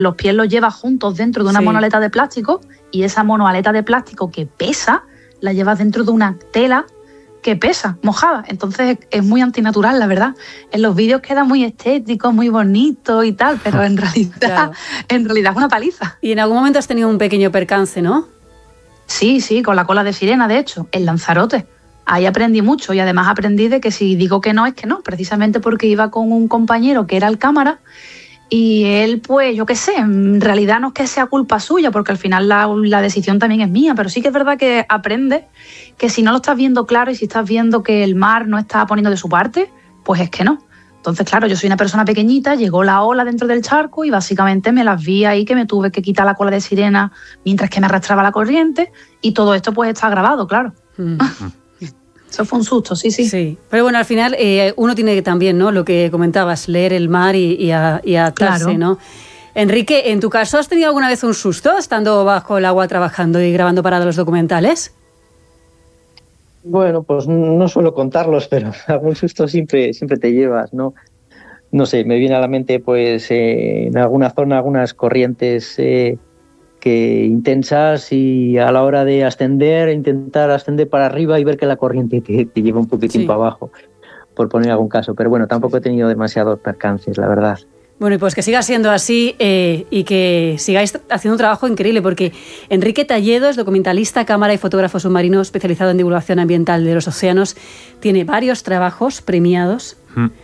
los pies los llevas juntos dentro de una monoaleta de plástico y esa monoaleta de plástico que pesa la llevas dentro de una tela que pesa, mojada. Entonces es muy antinatural, la verdad. En los vídeos queda muy estético, muy bonito y tal, pero en realidad es una paliza. Y en algún momento has tenido un pequeño percance, ¿no? Sí, con la cola de sirena, de hecho, en Lanzarote. Ahí aprendí mucho y además aprendí de que si digo que no, es que no, precisamente porque iba con un compañero que era el cámara y él, pues, yo qué sé, en realidad no es que sea culpa suya, porque al final la decisión también es mía, pero sí que es verdad que aprendes que si no lo estás viendo claro y si estás viendo que el mar no está poniendo de su parte, pues es que no. Entonces, claro, yo soy una persona pequeñita, llegó la ola dentro del charco y básicamente me las vi ahí que me tuve que quitar la cola de sirena mientras que me arrastraba la corriente y todo esto pues está grabado, claro. Eso fue un susto, sí. Sí, pero bueno, al final uno tiene que también, ¿no? Lo que comentabas, leer el mar y atarse, claro. ¿no? Enrique, ¿en tu caso has tenido alguna vez un susto estando bajo el agua trabajando y grabando para los documentales? Bueno, pues no suelo contarlos, pero algún susto siempre te llevas, ¿no? No sé, me viene a la mente, pues, en alguna zona, algunas corrientes que intensas y a la hora de intentar ascender para arriba y ver que la corriente te lleva un poquitín para abajo, por poner algún caso. Pero bueno, tampoco he tenido demasiados percances, la verdad. Bueno, y pues que siga siendo así y que sigáis haciendo un trabajo increíble, porque Enrique Talledo es documentalista, cámara y fotógrafo submarino especializado en divulgación ambiental de los océanos. Tiene varios trabajos premiados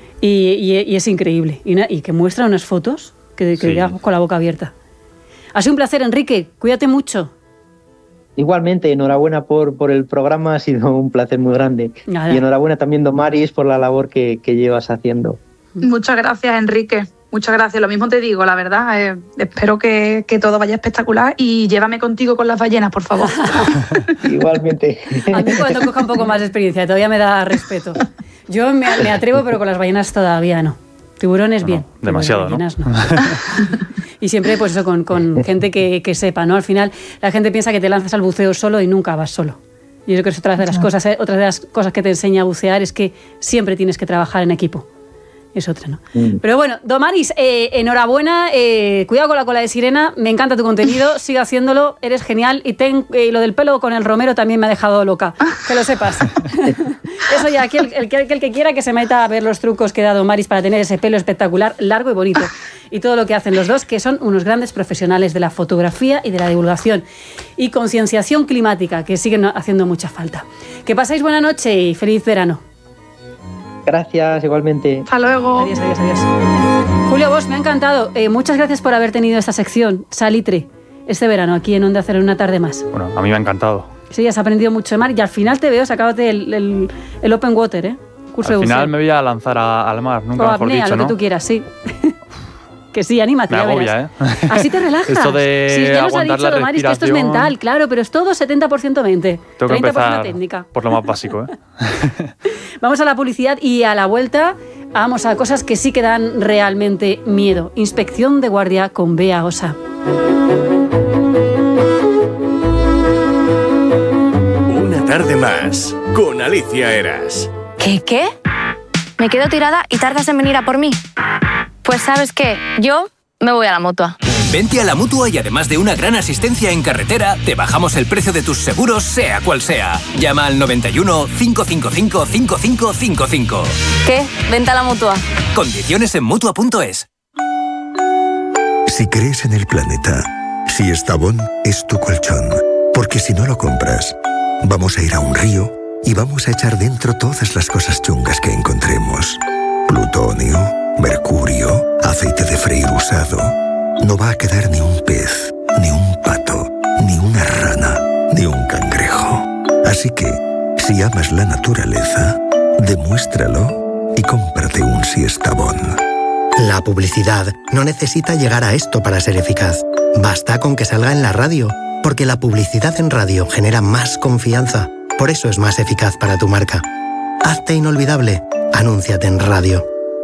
y es increíble. Y que muestra unas fotos que deja con la boca abierta. Ha sido un placer, Enrique. Cuídate mucho. Igualmente, enhorabuena por el programa. Ha sido un placer muy grande. Nada. Y enhorabuena también, Domaris, por la labor que llevas haciendo. Muchas gracias, Enrique. Muchas gracias. Lo mismo te digo, la verdad. Espero que todo vaya espectacular y llévame contigo con las ballenas, por favor. Igualmente. A mí cuando coja un poco más de experiencia todavía me da respeto. Yo me atrevo, pero con las ballenas todavía no. Tiburones bien. Demasiado, ballenas, ¿no? Y siempre pues eso con gente que sepa, ¿no? Al final la gente piensa que te lanzas al buceo solo y nunca vas solo. Y yo creo que es otra de las cosas que te enseña a bucear es que siempre tienes que trabajar en equipo. Es otra, ¿no? Pero bueno, Domaris, enhorabuena, cuidado con la cola de sirena, me encanta tu contenido, sigue haciéndolo, eres genial y lo del pelo con el romero también me ha dejado loca, que lo sepas. Eso ya, aquí el que quiera que se meta a ver los trucos que da Domaris para tener ese pelo espectacular, largo y bonito. Y todo lo que hacen los dos, que son unos grandes profesionales de la fotografía y de la divulgación. Y concienciación climática, que siguen haciendo mucha falta. Que pasáis buena noche y feliz verano. Gracias, igualmente. Hasta luego. Adiós. Julio Bosch, me ha encantado. Muchas gracias por haber tenido esta sección, Salitre, este verano, aquí en Onda Cero, una tarde más. Bueno, a mí me ha encantado. Sí, has aprendido mucho de mar y al final te veo, sacándote el Open Water, ¿eh? Curso al de final buceo. me voy a lanzar al mar, nunca o mejor apnea, dicho, lo ¿no? que tú quieras, sí. Que sí, anímate. Me ya agobia, verás. ¿eh? Así te relajas. Esto de sí, ya nos ha aguantar dicho la Domaris que esto es respiración. mental, claro, pero es todo 70% mente, Tengo que 30% empezar técnica. por lo más básico, ¿eh? Vamos a la publicidad y a la vuelta vamos a cosas que sí que dan realmente miedo. Inspección de guardia con Bea Osa. Una tarde más con Alicia Eras. ¿Qué? Me quedo tirada y tardas en venir a por mí. Pues ¿sabes qué? Yo me voy a la Mutua. Vente a la Mutua y además de una gran asistencia en carretera, te bajamos el precio de tus seguros, sea cual sea. Llama al 91 555 5555. ¿Qué? Vente a la Mutua. Condiciones en Mutua.es. Si crees en el planeta, si Estavón es tu colchón, porque si no lo compras, vamos a ir a un río y vamos a echar dentro todas las cosas chungas que encontremos. Plutonio, mercurio, aceite de freír usado. No va a quedar ni un pez, ni un pato, ni una rana, ni un cangrejo. Así que, si amas la naturaleza, demuéstralo y cómprate un Siestabón. La publicidad no necesita llegar a esto para ser eficaz. Basta con que salga en la radio, porque la publicidad en radio genera más confianza. Por eso es más eficaz para tu marca. Hazte inolvidable. Anúnciate en radio.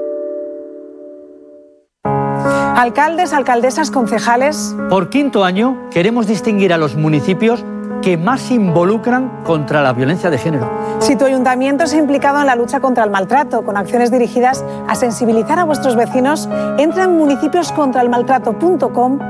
Alcaldes, alcaldesas, concejales. Por quinto año queremos distinguir a los municipios que más se involucran contra la violencia de género. Si tu ayuntamiento se ha implicado en la lucha contra el maltrato, con acciones dirigidas a sensibilizar a vuestros vecinos, entra en municipioscontraelmaltrato.com